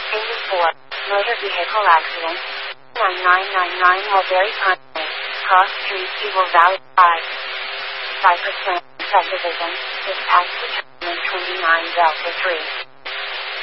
Engine 4. Motor vehicle accident. 9999 Mulberry Pine. Cross Street, Evil Valley 5. Cypress Lane subdivision. Dispatch determined 29 Delta 3.